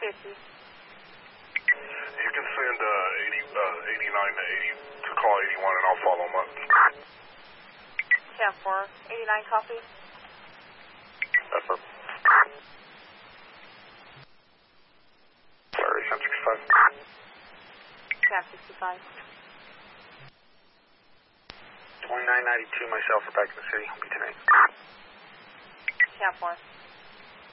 50. You can send 89 to 80 to call 81 and I'll follow them up. 10-4. 89 copy. That's up. Sorry, 1065. 1065. 2992, myself, we're back in the city. I'll be tonight. 10-4.